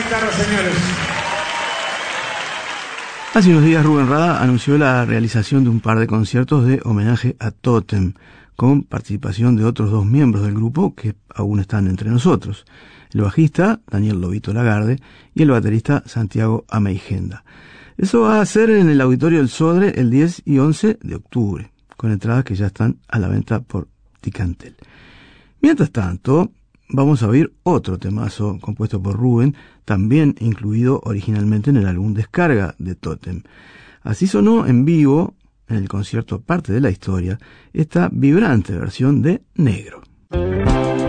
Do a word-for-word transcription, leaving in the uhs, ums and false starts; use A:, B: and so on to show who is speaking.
A: guitarra, señores.
B: Hace unos días Rubén Rada anunció la realización de un par de conciertos de homenaje a Totem, con participación de otros dos miembros del grupo que aún están entre nosotros, el bajista Daniel Lobito Lagarde y el baterista Santiago Ameijenda. Eso va a ser en el Auditorio del Sodre el diez y once de octubre, con entradas que ya están a la venta por Ticantel. Mientras tanto, vamos a oír otro temazo compuesto por Rubén, también incluido originalmente en el álbum Descarga de Totem. Así sonó en vivo, en el concierto Parte de la Historia, esta vibrante versión de Negro.